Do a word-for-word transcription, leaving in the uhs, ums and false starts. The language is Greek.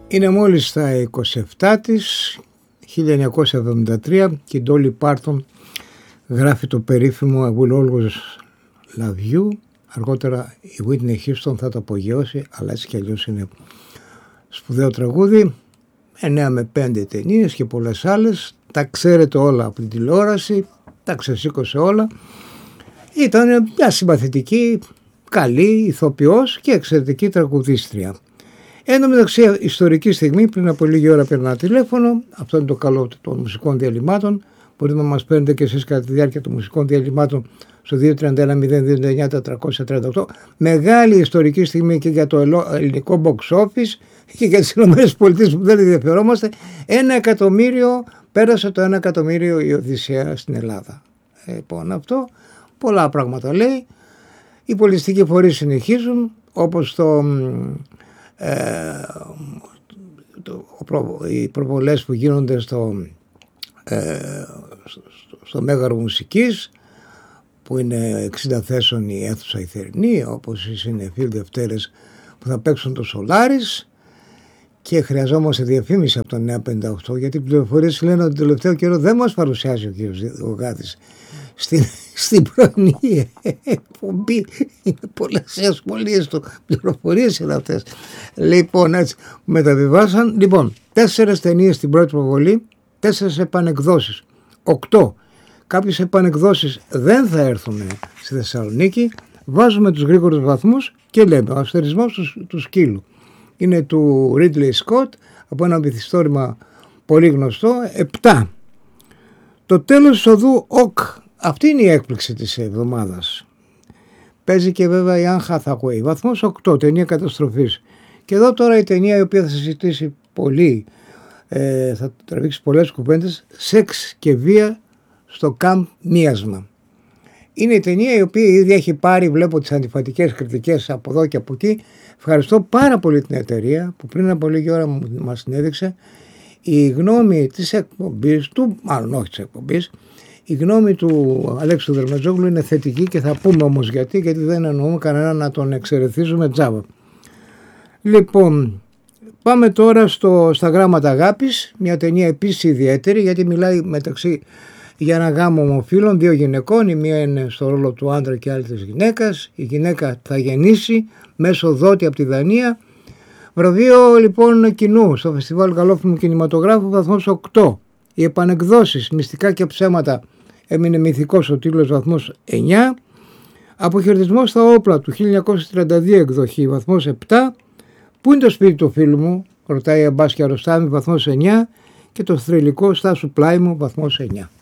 Είναι μόλις στα είκοσι επτά της, χίλια εννιακόσια εβδομήντα τρία, και η Dolly Parton γράφει το περίφημο I Will Always Love You. Αργότερα η Whitney Houston θα το απογειώσει, αλλά έτσι κι αλλιώς είναι σπουδαίο τραγούδι. εννέα με πέντε ταινίες και πολλές άλλες. Τα ξέρετε όλα από την τηλεόραση, τα ξεσήκωσε όλα. Ήταν μια συμπαθητική, καλή ηθοποιός και εξαιρετική τραγουδίστρια. Εν τω μεταξύ, ιστορική στιγμή, πριν από λίγη ώρα πήρα ένα τηλέφωνο. Αυτό είναι το καλό των μουσικών διαλυμάτων. Μπορείτε να μας παίρνετε και εσείς κατά τη διάρκεια των μουσικών διαλυμάτων στο δύο τρία ένα μηδέν δύο εννιά τετρακόσια τριάντα οκτώ. Μεγάλη ιστορική στιγμή και για το ελληνικό box office και για τις ΗΠΑ που δεν ενδιαφερόμαστε. Ένα εκατομμύριο, πέρασε το ένα εκατομμύριο η Οδυσσέα στην Ελλάδα. Λοιπόν, αυτό πολλά πράγματα λέει. Οι πολιτιστικοί φορείς συνεχίζουν, όπως το, ε, το, οι προβολές που γίνονται στο, ε, στο, στο Μέγαρο Μουσικής, που είναι εξήντα θέσεων η αίθουσα η θερινή, όπως οι συνεφίλ Δευτέρες που θα παίξουν το Σολάρις. Και χρειαζόμαστε διαφήμιση από το νέα πενήντα οκτώ, γιατί οι πληροφορίες λένε ότι το τελευταίο καιρό δεν μας παρουσιάζει ο κύριος Γογάτης στην, στην πρωινή εκπομπή. Είναι πολλές οι ασχολίες του, πληροφορίες είναι αυτές. Λοιπόν, έτσι μεταβιβάσαν. Λοιπόν, τέσσερες ταινίες στην πρώτη προβολή, τέσσερες επανεκδόσεις, οκτώ. Κάποιες επανεκδόσεις δεν θα έρθουν στη Θεσσαλονίκη. Βάζουμε τους γρήγορους βαθμούς και λέμε ο αστερισμός του, του σκύλου. Είναι του Ridley Scott από ένα μυθιστόρημα πολύ γνωστό. επτά. Το τέλος της οδού Οκ. Αυτή είναι η έκπληξη της εβδομάδας. Παίζει και βέβαια η Anne Hathaway. Βαθμός οκτώ, ταινία καταστροφής. Και εδώ τώρα η ταινία η οποία θα συζητήσει πολύ, ε, θα τραβήξει πολλές κουβέντες, σεξ και βία στο Καμπ Μίασμα. Είναι η ταινία η οποία ήδη έχει πάρει, βλέπω τις αντιφατικές κριτικές από εδώ και από εκεί. Ευχαριστώ πάρα πολύ την εταιρεία που πριν από λίγη ώρα μας συνέδειξε. Η γνώμη της εκπομπής, του, μάλλον όχι της εκπομπής, η γνώμη του Αλέξη Δερμετζόγλου είναι θετική και θα πούμε όμως γιατί, γιατί δεν εννοούμε κανένα να τον εξαιρεθίζουμε τζάβα. Λοιπόν, πάμε τώρα στο, στα γράμματα αγάπης, μια ταινία επίσης ιδιαίτερη γιατί μιλάει μεταξύ για ένα γάμο ομοφύλων, δύο γυναικών, η μία είναι στο ρόλο του άντρα και η άλλη της γυναίκας. Η γυναίκα θα γεννήσει μέσω δότη από τη Δανία. Βραβείο λοιπόν κοινού στο Φεστιβάλ Καλόφημου Κινηματογράφου, βαθμός οκτώ. Οι επανεκδόσεις Μυστικά και ψέματα έμεινε μυθικός ο τίτλος, βαθμός εννιά. Αποχαιρετισμός στα όπλα του χίλια εννιακόσια τριάντα δύο εκδοχή, βαθμός επτά. Πού είναι το σπίτι του φίλου μου, ρωτάει η Αμπάσια Ροστάμι, βαθμός εννιά. Και το θρυλικό Στάσου πλάι μου, βαθμός εννιά.